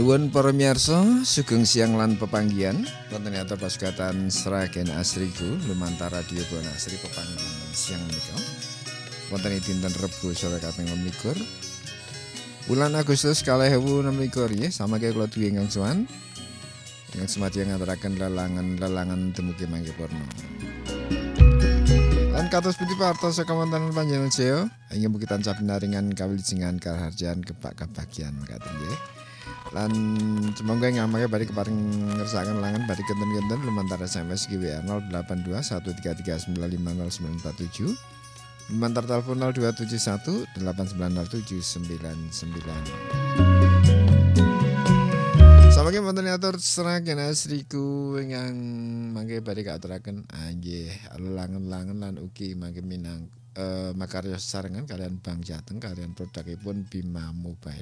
Nuwun para miyarsa, sugeng siang lan pepanggihan. Wonten atur pasugatan Sragen Asriku lumantar radio Buana Asri pepanggihan siang menika. Wonten dinten Rebo sore kaping 26. Bulan Agustus 2026 ya, sama kaya kula duwe ingkang sowan. Ingkang semadi ngaturaken lelangan dumugi mangke purna. Lan kados pundi partos sekamanten panjenengan saya, ingin bukitan sapinaringan kawilujengan kaharjan kebak-kebagian mekaten nggih. Lan semoga ngamake bari keparing ngersakaken langan bari kenten-kenten lumantar SMS WA 082 133 950 947 lumantar telepon 0271 890799. Samangke wonten atur Sragen Asriku ingkang mangke bari kaaturaken nggih lelangan-langan lan ugi mangke minang makarya sesarengan kalian Bank Jateng kalian produkipun Bima Mobile.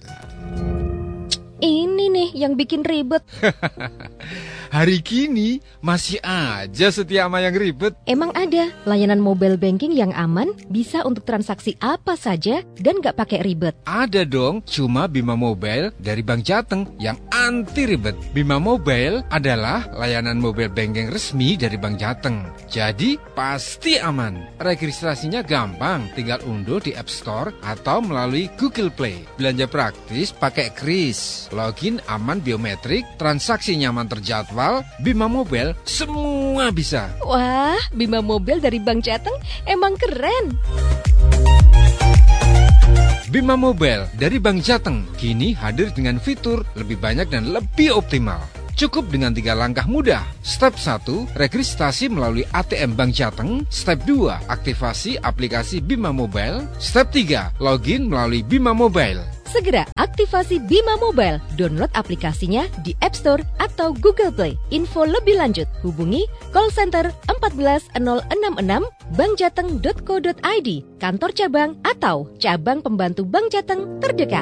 Ini nih yang bikin ribet. Hari gini masih aja setia sama yang ribet. Emang ada layanan mobile banking yang aman, bisa untuk transaksi apa saja dan gak pakai ribet? Ada dong, cuma Bima Mobile dari Bank Jateng yang anti ribet. Bima Mobile adalah layanan mobile banking resmi dari Bank Jateng. Jadi pasti aman. Registrasinya gampang, tinggal unduh di App Store atau melalui Google Play. Belanja praktis pakai kris. Login aman biometrik, transaksi nyaman terjadwal, Bima Mobile semua bisa. Wah, Bima Mobile dari Bank Jateng emang keren. Bima Mobile dari Bank Jateng kini hadir dengan fitur lebih banyak dan lebih optimal. Cukup dengan 3 langkah mudah. Step 1, registrasi melalui ATM Bank Jateng. Step 2, aktivasi aplikasi Bima Mobile. Step 3, login melalui Bima Mobile. Segera aktivasi Bima Mobile. Download aplikasinya di App Store atau Google Play. Info lebih lanjut hubungi call center 14066 bankjateng.co.id, kantor cabang atau cabang pembantu Bank Jateng terdekat.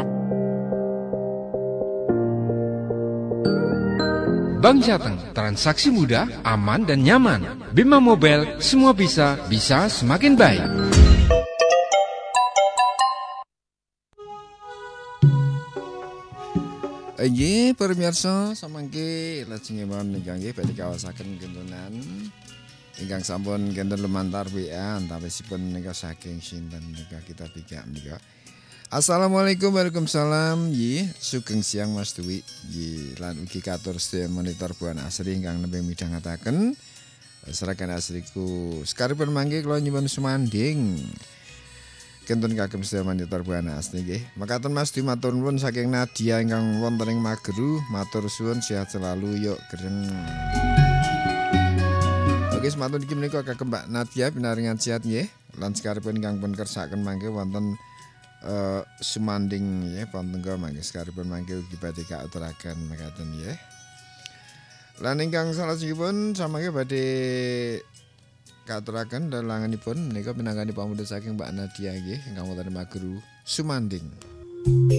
Bank Jateng, transaksi mudah, aman dan nyaman. Bima Mobile, semua bisa semakin baik. Nggih, pamirsa samangke lajengipun ingkang nggih badhe kawasaken gentonan ingkang sampun kenten lumantar WA antawisipun menika saking sinten menika kita pijak menika. Assalamualaikum, waalaikumsalam. Nggih, sugeng siang Mas Dwi. Nggih, lan ugi katur sedaya monitor Buana Asri ingkang nembe midhangetaken Sragen Asriku. Sekaripun mangke kula nyuwun sumanding kenten kagem sedaya monitor Buana Asri nggih. Mekaten Mas Dwi matur nuwun saking Nadia ingkang wonten ing Mageru. Matur suwun sehat selalu yuk gereng. Oke, sematun iki menika kagem Mbak Nadia pinaringan sehat nggih. Lan sekaripun ingkang pun kersakaken mangke wonten sumanding ya pantengga mangke sekaripun mangke ugi badhe kaaturaken mekaten nggih. Lan ingkang salajengipun samangke badhe kaaturaken lelanganipun menika pinanggani pamundur saking Mbak Nadia nggih ingkang wonten Mageru sumanding.